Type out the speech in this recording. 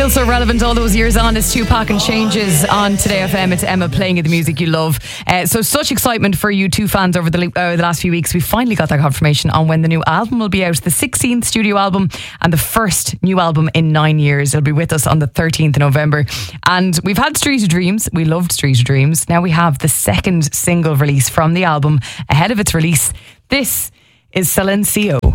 still so relevant all those years on. It's Tupac and Changes on Today FM. It's Emma playing you the music you love. So such excitement for you two fans over the last few weeks. We finally got that confirmation on when the new album will be out. The 16th studio album and the first new album in 9 years. It'll be with us on the 13th of November. And we've had Street of Dreams. We loved Street of Dreams. Now we have the second single release from the album ahead of its release. This is Silencio.